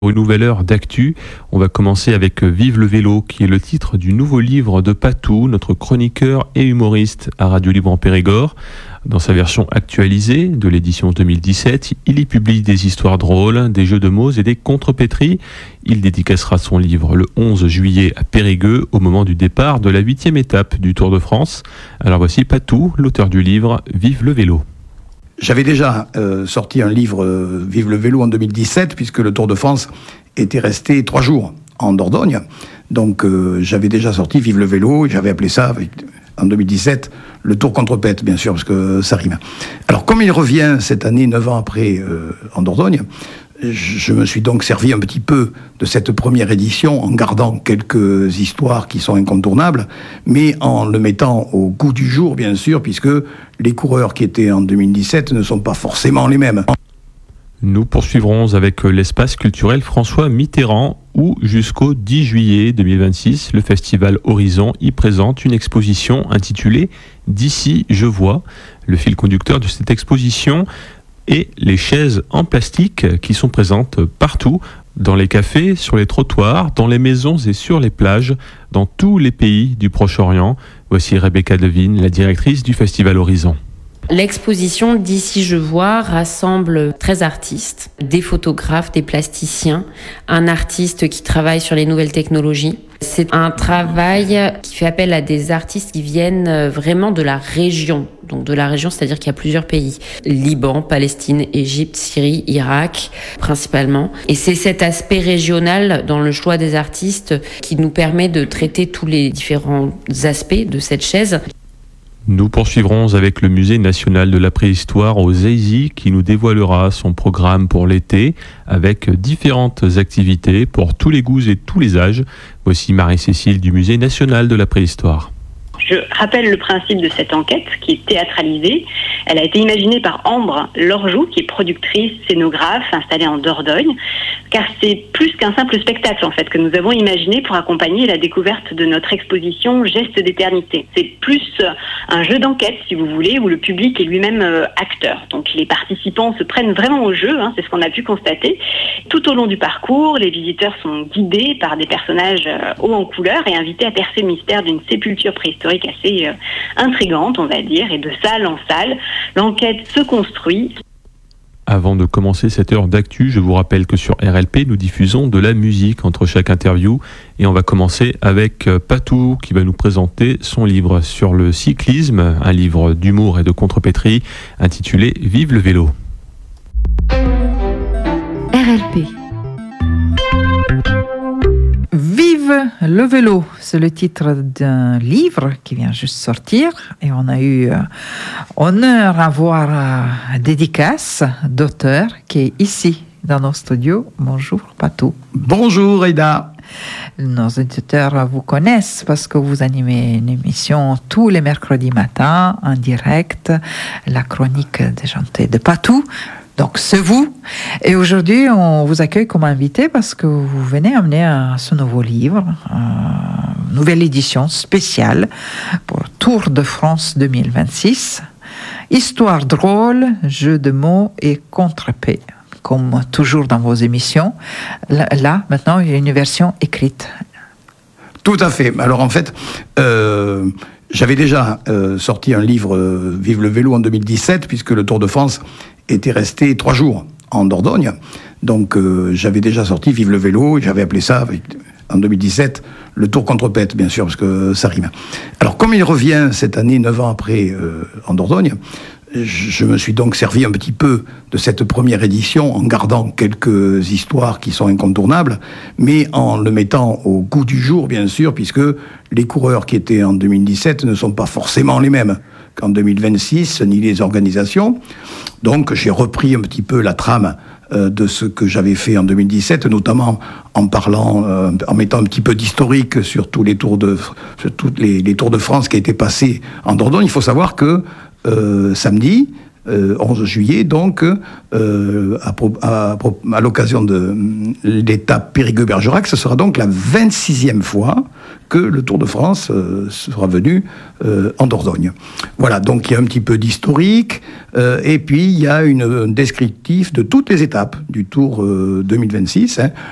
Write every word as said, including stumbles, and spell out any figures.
Pour une nouvelle heure d'actu, on va commencer avec Vive le vélo, qui est le titre du nouveau livre de Patou, notre chroniqueur et humoriste à Radio Libre en Périgord. Dans sa version actualisée de l'édition deux mille dix-sept, il y publie des histoires drôles, des jeux de mots et des contrepétries. Il dédicacera son livre le onze juillet à Périgueux, au moment du départ de la huitième étape du Tour de France. Alors voici Patou, l'auteur du livre Vive le vélo. J'avais déjà euh, sorti un livre euh, Vive le vélo en deux mille dix-sept, puisque le Tour de France était resté trois jours en Dordogne. Donc euh, j'avais déjà sorti Vive le vélo, et j'avais appelé ça, avec, en deux mille dix-sept, le Tour contre-pète, bien sûr, parce que ça rime. Alors comme il revient cette année, neuf ans après, euh, en Dordogne, je me suis donc servi un petit peu de cette première édition en gardant quelques histoires qui sont incontournables, mais en le mettant au goût du jour, bien sûr, puisque les coureurs qui étaient en deux mille dix-sept ne sont pas forcément les mêmes. Nous poursuivrons avec l'espace culturel François Mitterrand, où jusqu'au dix juillet deux mille vingt-six, le festival Horizon y présente une exposition intitulée « D'ici, je vois ». Le fil conducteur de cette exposition et les chaises en plastique qui sont présentes partout, dans les cafés, sur les trottoirs, dans les maisons et sur les plages, dans tous les pays du Proche-Orient. Voici Rebecca Devine, la directrice du Festival Horizon. L'exposition D'ici je vois rassemble treize artistes, des photographes, des plasticiens, un artiste qui travaille sur les nouvelles technologies. C'est un travail qui fait appel à des artistes qui viennent vraiment de la région. Donc de la région, c'est-à-dire qu'il y a plusieurs pays. Liban, Palestine, Égypte, Syrie, Irak, principalement. Et c'est cet aspect régional dans le choix des artistes qui nous permet de traiter tous les différents aspects de cette chaise. Nous poursuivrons avec le Musée national de la préhistoire au Zeizy qui nous dévoilera son programme pour l'été avec différentes activités pour tous les goûts et tous les âges. Voici Marie-Cécile du Musée national de la préhistoire. Je rappelle le principe de cette enquête qui est théâtralisée. Elle a été imaginée par Ambre Lorjou, qui est productrice, scénographe, installée en Dordogne, car c'est plus qu'un simple spectacle en fait que nous avons imaginé pour accompagner la découverte de notre exposition Gestes d'éternité. C'est plus un jeu d'enquête, si vous voulez, où le public est lui-même acteur. Donc les participants se prennent vraiment au jeu, hein, c'est ce qu'on a pu constater. Tout au long du parcours, les visiteurs sont guidés par des personnages hauts en couleur et invités à percer le mystère d'une sépulture préhistorique assez euh, intrigante, on va dire, et de salle en salle, l'enquête se construit. Avant de commencer cette heure d'actu, je vous rappelle que sur R L P, nous diffusons de la musique entre chaque interview et on va commencer avec Patou qui va nous présenter son livre sur le cyclisme, un livre d'humour et de contrepétrie intitulé « Vive le vélo ». R L P. Vive le vélo, c'est le titre d'un livre qui vient juste sortir et on a eu euh, honneur à voir euh, dédicace d'auteur qui est ici dans nos studios. Bonjour Patou. Bonjour Aïda. Nos auditeurs vous connaissent parce que vous animez une émission tous les mercredis matins en direct, la chronique déjantée de Patou. Donc, c'est vous. Et aujourd'hui, on vous accueille comme invité parce que vous venez amener euh, ce nouveau livre, euh, nouvelle édition spéciale pour Tour de France deux mille vingt-six. Histoire drôle, jeux de mots et contre-paix. Comme toujours dans vos émissions. Là, là, maintenant, il y a une version écrite. Tout à fait. Alors, en fait... Euh... J'avais déjà euh, sorti un livre euh, Vive le vélo en deux mille dix-sept, puisque le Tour de France était resté trois jours en Dordogne. Donc euh, j'avais déjà sorti Vive le vélo, et j'avais appelé ça, avec, en deux mille dix-sept, le Tour contre-pète, bien sûr, parce que ça rime. Alors comme il revient cette année, neuf ans après, euh, en Dordogne, je me suis donc servi un petit peu de cette première édition en gardant quelques histoires qui sont incontournables, mais en le mettant au goût du jour, bien sûr, puisque les coureurs qui étaient en deux mille dix-sept ne sont pas forcément les mêmes qu'en deux mille vingt-six, ni les organisations. Donc j'ai repris un petit peu la trame euh, de ce que j'avais fait en deux mille dix-sept, notamment en parlant, euh, en mettant un petit peu d'historique sur tous les tours de, sur toutes les, les tours de France qui étaient passés en Dordogne. Il faut savoir que Euh, samedi, euh, onze juillet, donc, euh, à, à, à l'occasion de l'étape Périgueux-Bergerac, ce sera donc la vingt-sixième fois que le Tour de France euh, sera venu euh, en Dordogne. Voilà, donc il y a un petit peu d'historique, euh, et puis il y a une, un descriptif de toutes les étapes du Tour euh, deux mille vingt-six, hein,